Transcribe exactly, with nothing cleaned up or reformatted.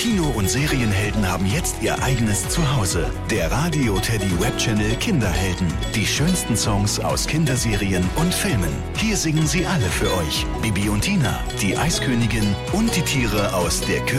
Kino- und Serienhelden haben jetzt ihr eigenes Zuhause. Der Radio Teddy Webchannel Kinderhelden. Die schönsten Songs aus Kinderserien und Filmen. Hier singen sie alle für euch. Bibi und Tina, die Eiskönigin und die Tiere aus der Königin